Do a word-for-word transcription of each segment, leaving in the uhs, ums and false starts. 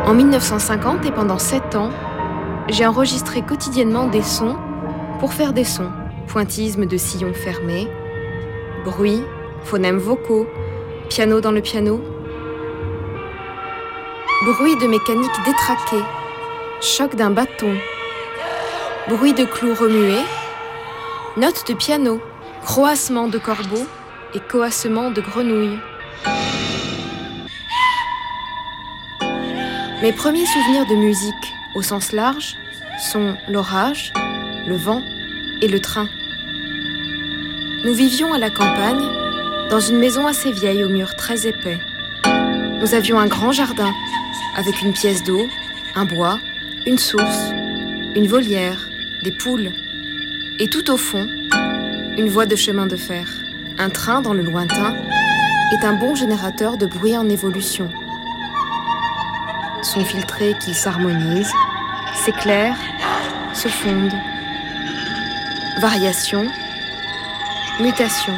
En mille neuf cent cinquante et pendant sept ans, j'ai enregistré quotidiennement des sons pour faire des sons. Pointillisme de sillons fermés, bruit, phonèmes vocaux, piano dans le piano, bruit de mécanique détraquée, choc d'un bâton, bruit de clous remués, notes de piano, croassement de corbeaux et coassement de grenouilles. Mes premiers souvenirs de musique, au sens large, sont l'orage, le vent et le train. Nous vivions à la campagne, dans une maison assez vieille aux murs très épais. Nous avions un grand jardin, avec une pièce d'eau, un bois, une source, une volière, des poules. Et tout au fond, une voie de chemin de fer. Un train dans le lointain est un bon générateur de bruit en évolution. Son filtré qui s'harmonise, s'éclaire, se fonde. Variation, mutation.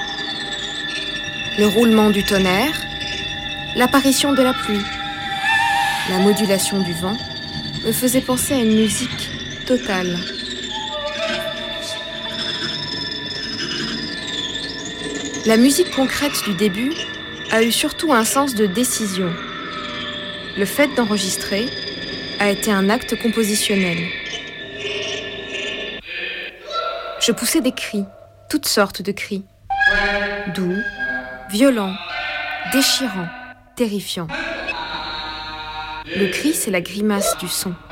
Le roulement du tonnerre, l'apparition de la pluie, la modulation du vent me faisait penser à une musique totale. La musique concrète du début a eu surtout un sens de décision. Le fait d'enregistrer a été un acte compositionnel. Je poussais des cris, toutes sortes de cris. Doux, violents, déchirants, terrifiants. Le cri, c'est la grimace du son.